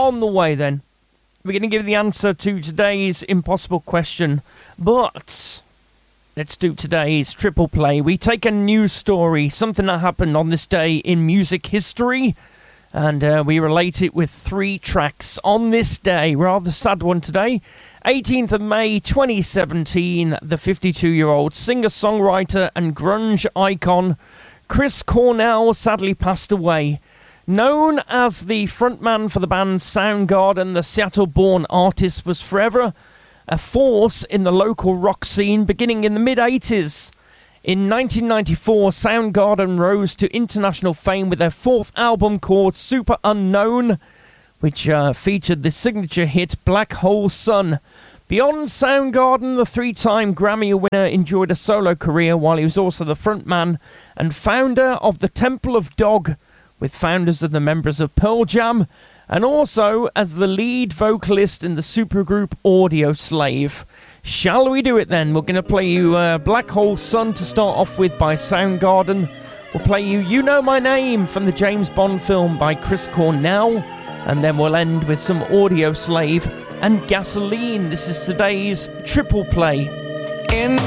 on the way then. We're going to give the answer to today's impossible question, but let's do today's triple play. We take a news story, something that happened on this day in music history, and we relate it with 3 tracks on this day. Rather sad one today. 18th of May 2017, the 52-year-old singer-songwriter and grunge icon Chris Cornell sadly passed away. Known as the frontman for the band Soundgarden, the Seattle-born artist was forever a force in the local rock scene beginning in the mid-80s. In 1994, Soundgarden rose to international fame with their 4th album called Super Unknown, which featured the signature hit Black Hole Sun. Beyond Soundgarden, the 3-time Grammy winner enjoyed a solo career while he was also the frontman and founder of the Temple of Dog, with founders of the members of Pearl Jam, and also as the lead vocalist in the supergroup Audioslave. Shall we do it then? We're going to play you Black Hole Sun to start off with by Soundgarden. We'll play you You Know My Name from the James Bond film by Chris Cornell, and then we'll end with some Audioslave and Gasoline. This is today's triple play. In